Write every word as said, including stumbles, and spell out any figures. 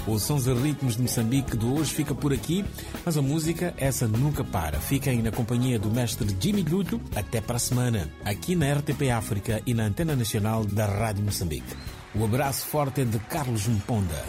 O Sons e Ritmos de Moçambique de hoje fica por aqui, mas a música, essa nunca para. Fiquem na companhia do mestre Jimmy Luto até para a semana, aqui na R T P África e na Antena Nacional da Rádio Moçambique. O abraço forte é de Carlos Mponda.